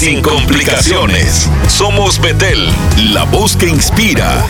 sin complicaciones. Somos Betel, la voz que inspira.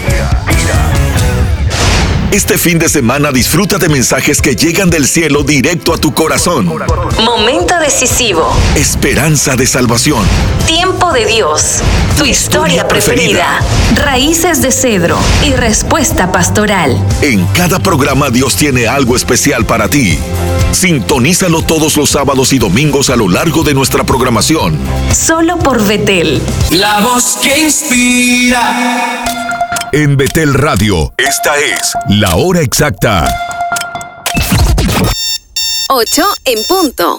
Este fin de semana disfruta de mensajes que llegan del cielo directo a tu corazón. Momento decisivo. Esperanza de salvación. Tiempo de Dios. Tu historia preferida. Raíces de cedro y respuesta pastoral. En cada programa Dios tiene algo especial para ti. Sintonízalo todos los sábados y domingos a lo largo de nuestra programación. Solo por Betel. La voz que inspira. En Betel Radio, esta es la hora exacta. 8 en punto.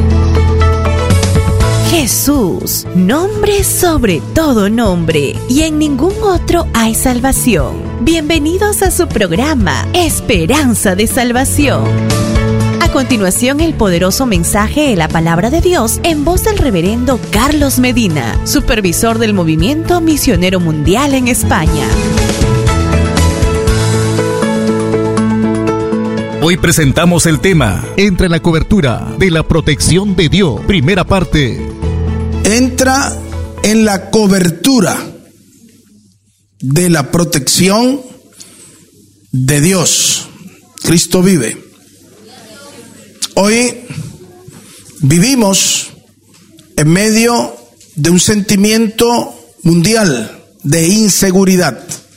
Jesús, nombre sobre todo nombre, y en ningún otro hay salvación. Bienvenidos a su programa, Esperanza de Salvación. A continuación, el poderoso mensaje de la Palabra de Dios en voz del reverendo Carlos Medina, supervisor del Movimiento Misionero Mundial en España. Hoy presentamos el tema: entra en la cobertura de la protección de Dios. Primera parte. Entra en la cobertura de la protección de Dios. Cristo vive. Hoy vivimos en medio de un sentimiento mundial de inseguridad.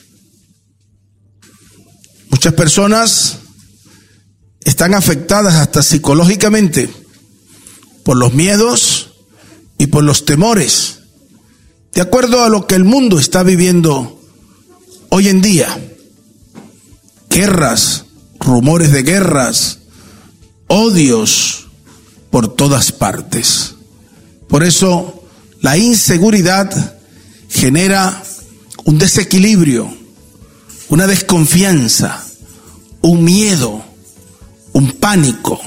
Muchas personas están afectadas hasta psicológicamente por los miedos y por los temores, de acuerdo a lo que el mundo está viviendo hoy en día. Guerras, rumores de guerras, odios por todas partes. Por eso la inseguridad genera un desequilibrio, una desconfianza, un miedo, un pánico.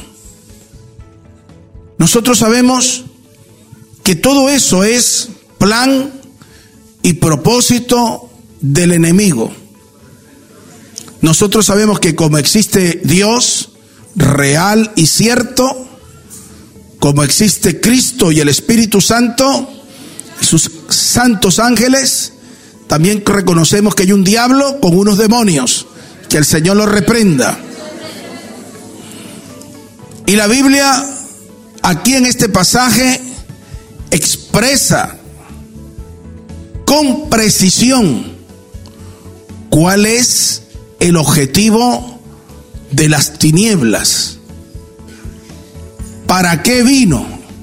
Nosotros sabemos que todo eso es plan y propósito del enemigo. Nosotros sabemos que como existe Dios real y cierto, como existe Cristo y el Espíritu Santo, sus santos ángeles, también reconocemos que hay un diablo con unos demonios, que el Señor los reprenda. Y la Biblia, aquí en este pasaje, expresa con precisión cuál es el objetivo de las tinieblas. ¿Para qué vino?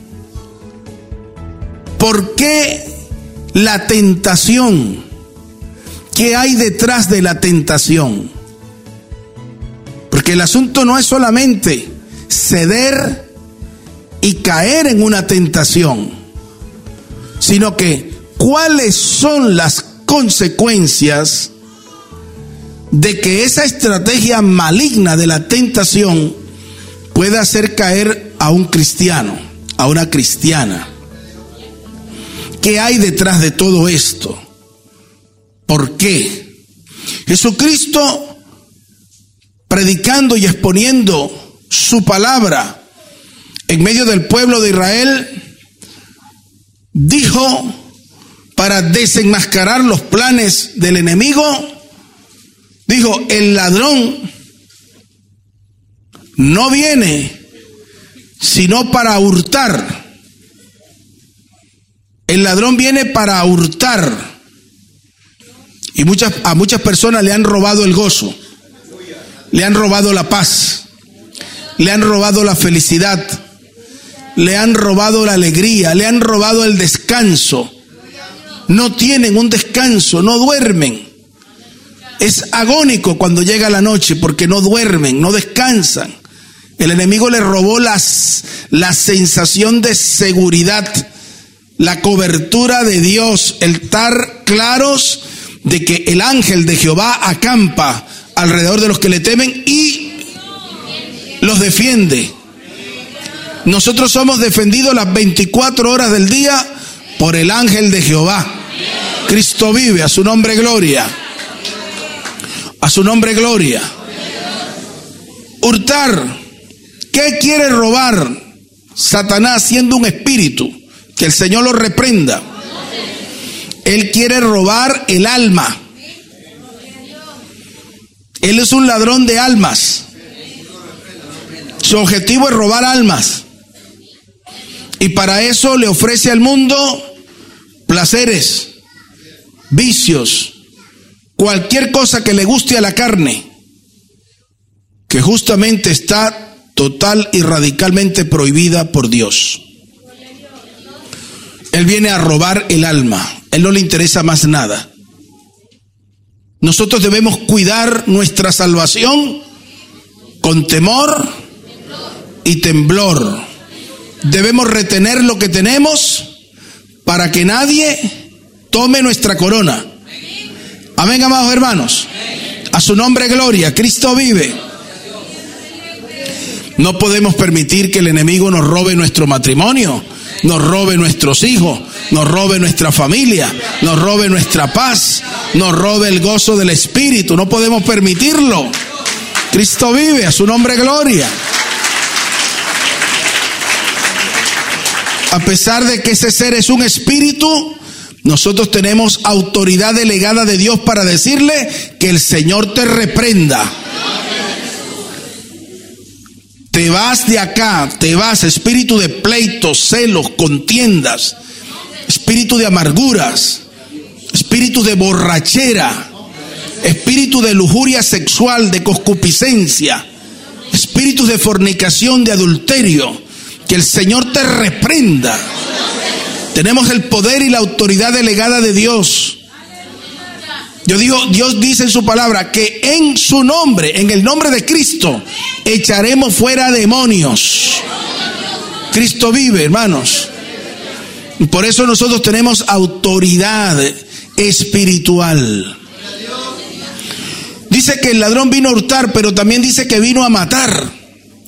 ¿Por qué la tentación? ¿Qué hay detrás de la tentación? Porque el asunto no es solamente ceder y caer en una tentación, sino que cuáles son las consecuencias de que esa estrategia maligna de la tentación pueda hacer caer a un cristiano, a una cristiana. ¿Qué hay detrás de todo esto? ¿Por qué? Jesucristo, predicando y exponiendo su palabra en medio del pueblo de Israel, dijo, para desenmascarar los planes del enemigo, dijo: el ladrón no viene sino para hurtar. El ladrón viene para hurtar. Y a muchas personas le han robado el gozo, le han robado la paz, le han robado la felicidad, le han robado la alegría, le han robado el descanso. No tienen un descanso, no duermen. Es agónico cuando llega la noche porque no duermen, no descansan. El enemigo le robó la sensación de seguridad, la cobertura de Dios, el estar claros de que el ángel de Jehová acampa alrededor de los que le temen y los defiende. Nosotros somos defendidos las 24 horas del día por el ángel de Jehová. Cristo vive, a su nombre gloria. A su nombre gloria. Hurtar. ¿Qué quiere robar Satanás siendo un espíritu Que el Señor lo reprenda. Él quiere robar el alma. Él es un ladrón de almas. Su objetivo es robar almas. Y para eso le ofrece al mundo placeres, vicios, cualquier cosa que le guste a la carne, que justamente está total y radicalmente prohibida por Dios. Él viene a robar el alma. A él no le interesa más nada. Nosotros debemos cuidar nuestra salvación con temor y temblor. Debemos retener lo que tenemos para que nadie tome nuestra corona. Amén, amados hermanos. A su nombre gloria. Cristo vive. No podemos permitir que el enemigo nos robe nuestro matrimonio, nos robe nuestros hijos, nos robe nuestra familia, nos robe nuestra paz, nos robe el gozo del Espíritu. No podemos permitirlo. Cristo vive. A su nombre gloria. A pesar de que ese ser es un espíritu, nosotros tenemos autoridad delegada de Dios para decirle que el Señor te reprenda. Te vas de acá, te vas, espíritu de pleitos, celos, contiendas, espíritu de amarguras, espíritu de borrachera, espíritu de lujuria sexual, de concupiscencia, espíritu de fornicación, de adulterio. Que el Señor te reprenda. Tenemos el poder y la autoridad delegada de Dios. Yo digo, Dios dice en su palabra que en su nombre, en el nombre de Cristo, echaremos fuera demonios. Cristo vive, hermanos. Y por eso nosotros tenemos autoridad espiritual. Dice que el ladrón vino a hurtar, pero también dice que vino a matar.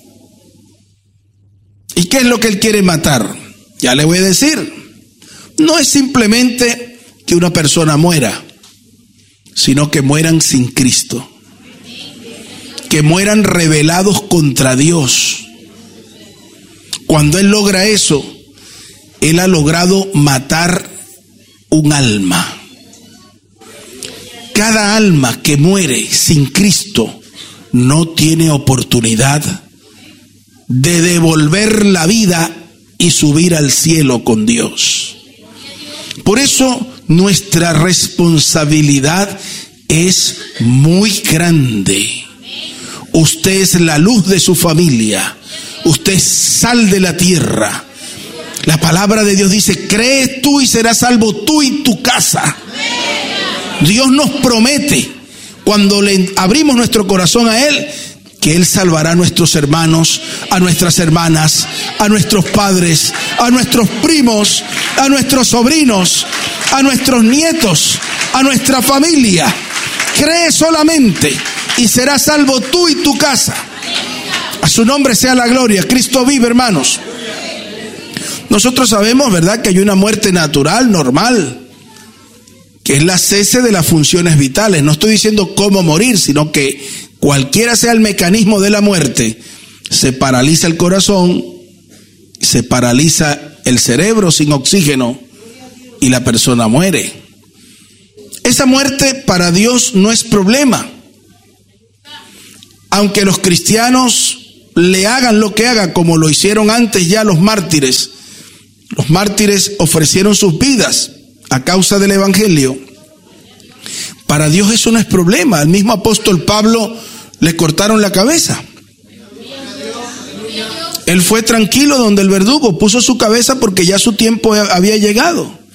¿Y qué es lo que él quiere matar? Ya le voy a decir. No es simplemente que una persona muera, sino que mueran sin Cristo. Que mueran rebelados contra Dios. Cuando él logra eso, él ha logrado matar un alma. Cada alma que muere sin Cristo no tiene oportunidad de devolver la vida y subir al cielo con Dios. Por eso nuestra responsabilidad es muy grande. Usted es la luz de su familia. Usted es sal de la tierra. La palabra de Dios dice: crees tú y serás salvo tú y tu casa. Dios nos promete, cuando le abrimos nuestro corazón a Él, que Él salvará a nuestros hermanos, a nuestras hermanas, a nuestros padres, a nuestros primos, a nuestros sobrinos, a nuestros nietos, a nuestra familia. Cree solamente y serás salvo tú y tu casa. A su nombre sea la gloria. Cristo vive, hermanos. Nosotros sabemos, ¿verdad?, que hay una muerte natural, normal, que es la cese de las funciones vitales. No estoy diciendo cómo morir, sino que cualquiera sea el mecanismo de la muerte, se paraliza el corazón, se paraliza el cerebro sin oxígeno y la persona muere. Esa muerte para Dios no es problema. Aunque los cristianos le hagan lo que hagan, como lo hicieron antes ya los mártires. Los mártires ofrecieron sus vidas a causa del evangelio. Para Dios eso no es problema. Al mismo apóstol Pablo le cortaron la cabeza. Él fue tranquilo donde el verdugo puso su cabeza porque ya su tiempo había llegado.